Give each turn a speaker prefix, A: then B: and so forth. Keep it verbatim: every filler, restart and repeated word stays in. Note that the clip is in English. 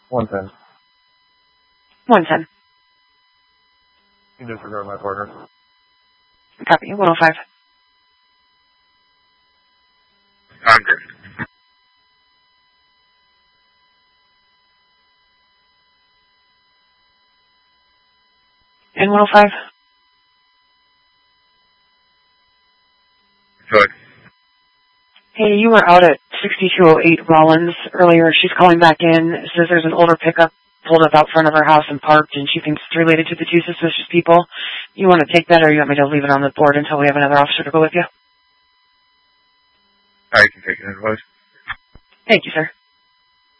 A: one ten.
B: one ten.
A: You disregard my partner.
B: Copy. one oh five.
C: I'm good.
B: And one oh five?
C: Good.
B: Hey, you were out at sixty-two oh eight Rollins earlier. She's calling back in. Says there's an older pickup pulled up out front of her house and parked, and she thinks it's related to the two suspicious people. You want to take that, or you want me to leave it on the board until we have another officer to go with you?
C: I can take it in, please.
B: Thank you, sir.